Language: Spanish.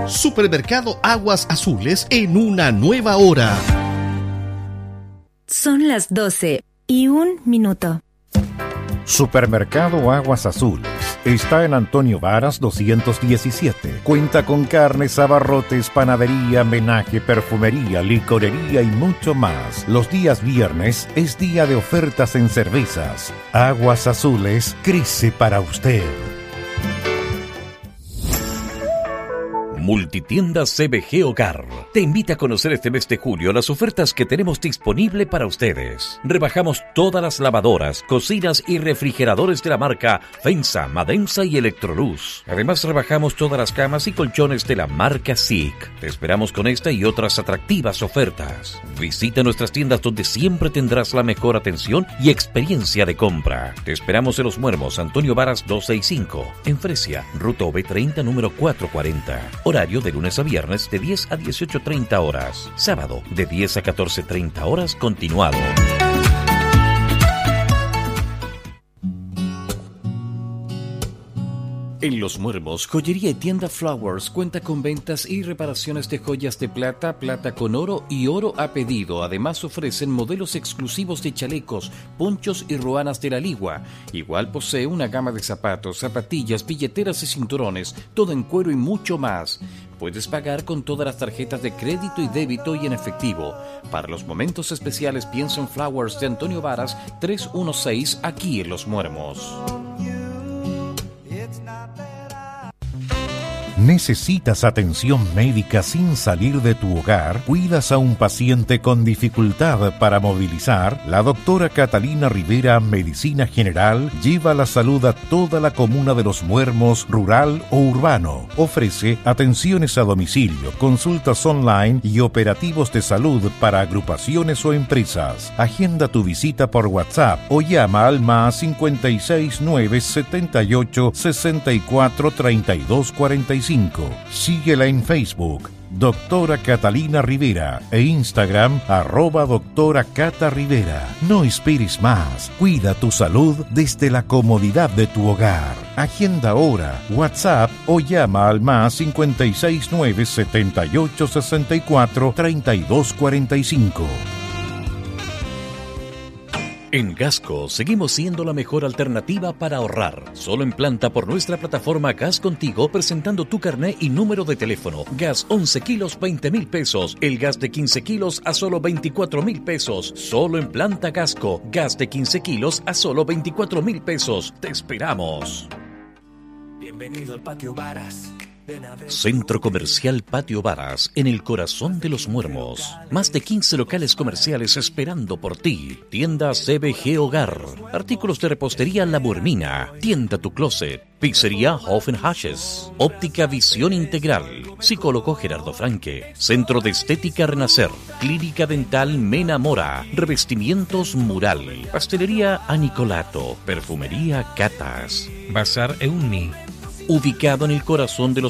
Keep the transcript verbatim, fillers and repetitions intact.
Supermercado Aguas Azules en una nueva hora. Son las doce y un minuto. Supermercado Aguas Azules está en Antonio Varas doscientos diecisiete. Cuenta con carnes, abarrotes, panadería, menaje, perfumería, licorería y mucho más. Los días viernes es día de ofertas en cervezas. Aguas Azules crece para usted. Multitienda C B G Hogar te invita a conocer este mes de julio las ofertas que tenemos disponible para ustedes. Rebajamos todas las lavadoras, cocinas y refrigeradores de la marca Fensa, Madensa y Electroluz. Además rebajamos todas las camas y colchones de la marca S I C. Te esperamos con esta y otras atractivas ofertas. Visita nuestras tiendas donde siempre tendrás la mejor atención y experiencia de compra. Te esperamos en Los Muermos, Antonio Varas doscientos sesenta y cinco. En Fresia, Ruta O B treinta, número cuatrocientos cuarenta. Horario de lunes a viernes de diez a dieciocho treinta horas. Sábado de diez a catorce treinta horas continuado. En Los Muermos, Joyería y Tienda Flowers cuenta con ventas y reparaciones de joyas de plata, plata con oro y oro a pedido. Además ofrecen modelos exclusivos de chalecos, ponchos y ruanas de la Ligua. Igual posee una gama de zapatos, zapatillas, billeteras y cinturones, todo en cuero y mucho más. Puedes pagar con todas las tarjetas de crédito y débito y en efectivo. Para los momentos especiales piensa en Flowers de Antonio Varas trescientos dieciséis aquí en Los Muermos. ¿Necesitas atención médica sin salir de tu hogar? ¿Cuidas a un paciente con dificultad para movilizar? La doctora Catalina Rivera, Medicina General, lleva la salud a toda la comuna de Los Muermos, rural o urbano. Ofrece atenciones a domicilio, consultas online y operativos de salud para agrupaciones o empresas. Agenda tu visita por WhatsApp o llama al más cincuenta y seis nueve setenta y ocho sesenta y cuatro treinta y dos cuarenta y cinco. Síguela en Facebook, Doctora Catalina Rivera, e Instagram, arroba Doctora Cata Rivera. No esperes más. Cuida tu salud desde la comodidad de tu hogar. Agenda ahora, WhatsApp o llama al más cincuenta y seis nueve setenta y ocho sesenta y cuatro treinta y dos cuarenta y cinco. En Gasco seguimos siendo la mejor alternativa para ahorrar. Solo en planta por nuestra plataforma Gas Contigo, presentando tu carné y número de teléfono. Gas once kilos, veinte mil pesos. El gas de quince kilos a solo veinticuatro mil pesos. Solo en planta Gasco. Gas de quince kilos a solo veinticuatro mil pesos. Te esperamos. Bienvenido al Patio Varas. Centro Comercial Patio Varas, en el corazón de Los Muermos. Más de quince locales comerciales esperando por ti. Tienda C B G Hogar. Artículos de repostería La Burmina. Tienda Tu Closet. Pizzería Hoffen Hashes. Óptica Visión Integral. Psicólogo Gerardo Franque. Centro de Estética Renacer. Clínica Dental Mena Mora. Revestimientos Mural. Pastelería Anicolato. Perfumería Catas. Bazar Eunmi. Ubicado en el corazón de Los